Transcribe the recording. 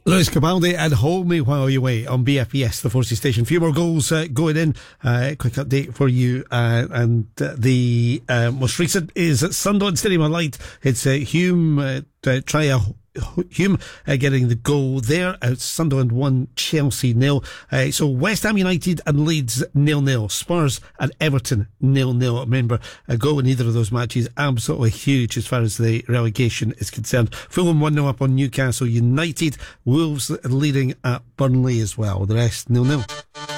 Lewis Capaldi and Hold Me While You Wait on BFBS, the Forces Station. A few more goals going in. Quick update for you. The most recent is at Sunderland Stadium of Light. It's Hume getting the goal there. Sunderland 1, Chelsea 0. So West Ham United and Leeds 0-0. Spurs and Everton 0-0. Remember, a goal in either of those matches absolutely huge as far as the relegation is concerned. Fulham 1-0 up on Newcastle United. Wolves leading at Burnley as well. The rest 0-0.